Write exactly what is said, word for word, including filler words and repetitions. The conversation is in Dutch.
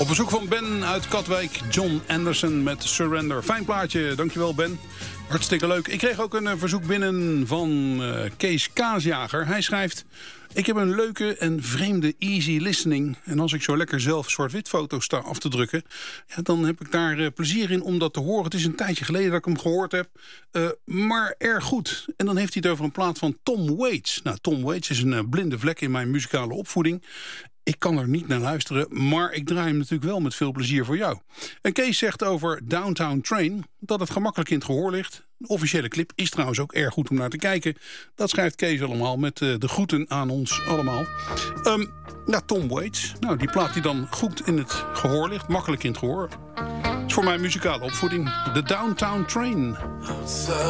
Op bezoek van Ben uit Katwijk, John Anderson met Surrender. Fijn plaatje, dankjewel Ben. Hartstikke leuk. Ik kreeg ook een uh, verzoek binnen van uh, Kees Kaasjager. Hij schrijft: ik heb een leuke en vreemde easy listening. En als ik zo lekker zelf zwart-wit foto's sta af te drukken, ja, dan heb ik daar uh, plezier in om dat te horen. Het is een tijdje geleden dat ik hem gehoord heb. Uh, maar erg goed. En dan heeft hij het over een plaat van Tom Waits. Nou, Tom Waits is een uh, blinde vlek in mijn muzikale opvoeding. Ik kan er niet naar luisteren, maar ik draai hem natuurlijk wel met veel plezier voor jou. En Kees zegt over Downtown Train dat het gemakkelijk in het gehoor ligt. De officiële clip is trouwens ook erg goed om naar te kijken. Dat schrijft Kees allemaal met uh, de groeten aan ons allemaal. Um, nou, Tom Waits. Nou, die plaat die dan goed in het gehoor ligt, makkelijk in het gehoor. Dat is voor mijn muzikale opvoeding. De Downtown Train.